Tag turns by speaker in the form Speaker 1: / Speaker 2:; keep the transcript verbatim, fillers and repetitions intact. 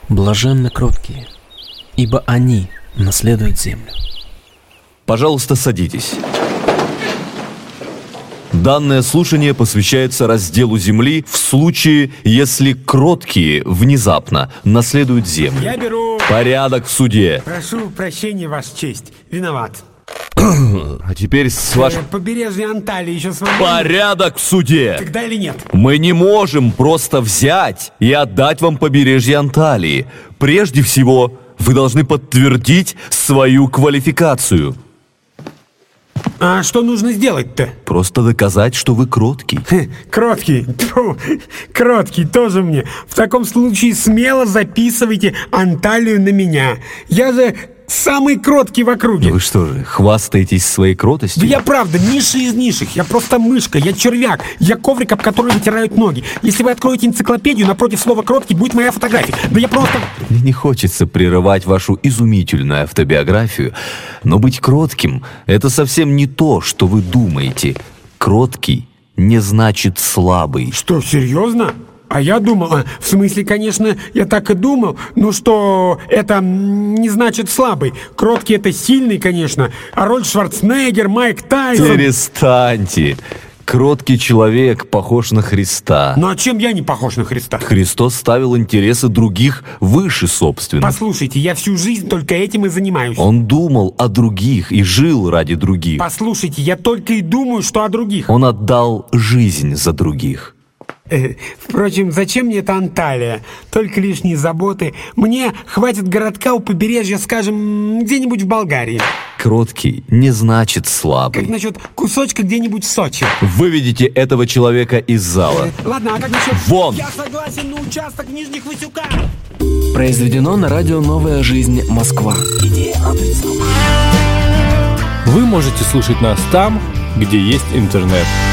Speaker 1: Блаженны кроткие, ибо они наследуют землю.
Speaker 2: Пожалуйста, садитесь. Данное слушание посвящается разделу земли в случае, если кроткие внезапно наследуют землю.
Speaker 3: Я беру...
Speaker 2: Порядок в суде.
Speaker 3: Прошу прощения, Ваша честь. Виноват.
Speaker 2: А теперь с вашим...
Speaker 3: Э, побережье Анталии еще свободно.
Speaker 2: Порядок в суде.
Speaker 3: Тогда или нет?
Speaker 2: Мы не можем просто взять и отдать вам побережье Анталии. Прежде всего, вы должны подтвердить свою квалификацию.
Speaker 3: А что нужно сделать-то?
Speaker 2: Просто доказать, что вы кроткий.
Speaker 3: Хе, кроткий. Тьфу, кроткий тоже мне. В таком случае смело записывайте Анталию на меня. Я же самый кроткий в округе.
Speaker 2: Вы что же, хвастаетесь своей кротостью?
Speaker 3: Да я правда низший из низших. Я просто мышка, я червяк. Я коврик, об который вытирают ноги. Если вы откроете энциклопедию, напротив слова «кроткий» будет моя фотография. Да я просто...
Speaker 2: Мне не хочется прерывать вашу изумительную автобиографию, но быть кротким — это совсем не то, что вы думаете. Кроткий не значит слабый.
Speaker 3: Что, серьезно? А я думал, а, в смысле, конечно, я так и думал, ну что это не значит слабый. Кроткий — это сильный, конечно. Арнольд Шварценеггер, Майк Тайсон...
Speaker 2: Перестаньте. Кроткий человек похож на Христа.
Speaker 3: Ну а чем я не похож на Христа?
Speaker 2: Христос ставил интересы других выше собственных.
Speaker 3: Послушайте, я всю жизнь только этим и занимаюсь.
Speaker 2: Он думал о других и жил ради других.
Speaker 3: Послушайте, я только и думаю, что о других.
Speaker 2: Он отдал жизнь за других.
Speaker 3: Э, Впрочем, зачем мне эта Анталия? Только лишние заботы. Мне хватит городка у побережья, скажем, где-нибудь в Болгарии.
Speaker 2: Кроткий не значит слабый.
Speaker 3: Как насчет кусочка где-нибудь в Сочи?
Speaker 2: Выведите этого человека из зала.
Speaker 3: Э, Ладно, а как насчет...
Speaker 2: Вон!
Speaker 3: Я согласен на участок в Нижних Васюках.
Speaker 1: Произведено на радио «Новая жизнь. Москва».
Speaker 4: Вы можете слушать нас там, где есть интернет.